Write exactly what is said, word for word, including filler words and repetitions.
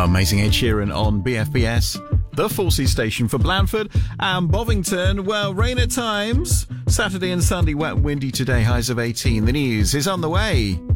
Amazing Ed Sheeran on B F B S, the Forces station for Blandford and Bovington. Well, rain at times. Saturday and Sunday, wet and windy today, highs of eighteen. The news is on the way.